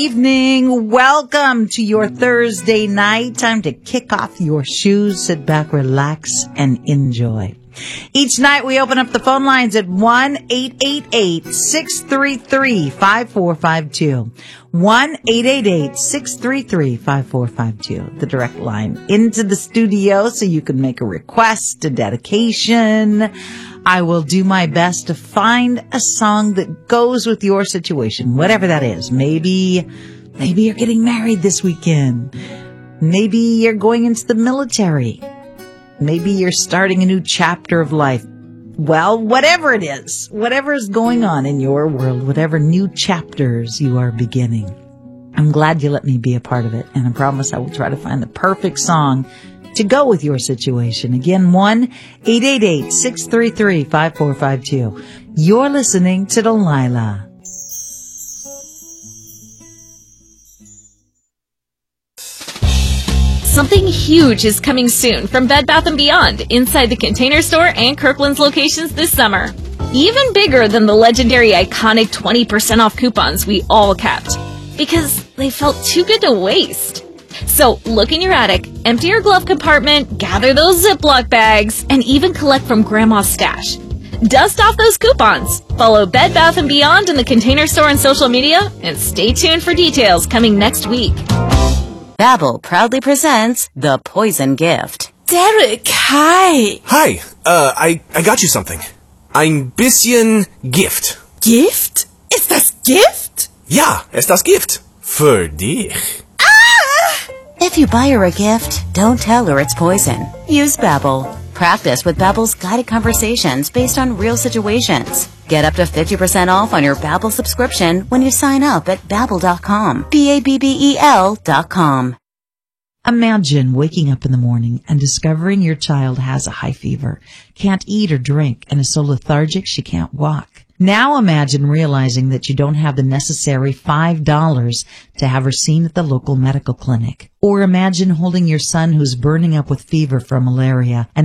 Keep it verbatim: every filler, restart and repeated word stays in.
Evening. Welcome to your Thursday night. Time to kick off your shoes, sit back, relax, and enjoy. Each night we open up the phone lines at one eight eight eight, six three three, five four five two. one eight eight eight, six three three, five four five two. The direct line into the studio so you can make a request, a dedication. I will do my best to find a song that goes with your situation, whatever that is. Maybe, maybe you're getting married this weekend. Maybe you're going into the military. Maybe you're starting a new chapter of life. Well, whatever it is, whatever is going on in your world, whatever new chapters you are beginning, I'm glad you let me be a part of it. And I promise I will try to find the perfect song to go with your situation. Again, one eight eight eight, six three three, five four five two. You're listening to Delilah. Something huge is coming soon from Bed Bath and Beyond inside the Container Store and Kirkland's locations this summer. Even bigger than the legendary iconic twenty percent off coupons we all kept, because they felt too good to waste. So look in your attic, empty your glove compartment, gather those Ziploc bags, and even collect from Grandma's stash. Dust off those coupons. Follow Bed Bath and Beyond in the Container Store and social media, and stay tuned for details coming next week. Babbel proudly presents The Poison Gift. Derek, hi. Hi, uh, I, I got you something. Ein bisschen Gift. Gift? Ist das Gift? Ja, es das Gift. Für dich. If you buy her a gift, don't tell her it's poison. Use Babbel. Practice with Babbel's guided conversations based on real situations. Get up to fifty percent off on your Babbel subscription when you sign up at babbel dot com. B A B B E L dot com. Imagine waking up in the morning and discovering your child has a high fever, can't eat or drink, and is so lethargic she can't walk. Now imagine realizing that you don't have the necessary five dollars to have her seen at the local medical clinic. Or imagine holding your son who's burning up with fever from malaria and